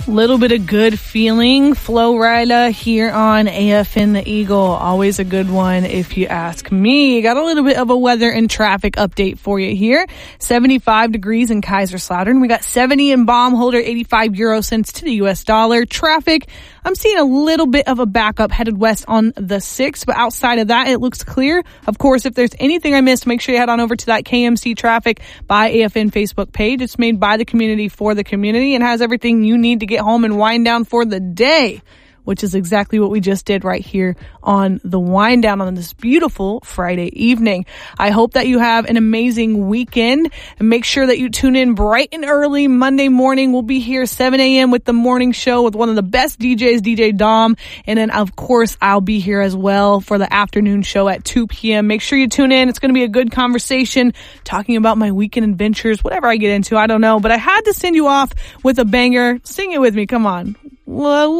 Little bit of good feeling. Flo Rida here on AFN The Eagle. Always a good one if you ask me. Got a little bit of a weather and traffic update for you here. 75 degrees in Kaiserslautern. We got 70 in Baumholder, 85 euro cents to the US dollar. Traffic, I'm seeing a little bit of a backup headed west on the 6th, but outside of that, it looks clear. Of course, if there's anything I missed, make sure you head on over to that KMC Traffic by AFN Facebook page. It's made by the community for the community and has everything you need to get home and wind down for the day, which is exactly what we just did right here on the wind down on this beautiful Friday evening. I hope that you have an amazing weekend, and make sure that you tune in bright and early Monday morning. We'll be here 7 a.m. with the morning show with one of the best DJs, DJ Dom. And then, of course, I'll be here as well for the afternoon show at 2 p.m. Make sure you tune in. It's going to be a good conversation talking about my weekend adventures, whatever I get into. I don't know, but I had to send you off with a banger. Sing it with me. Come on.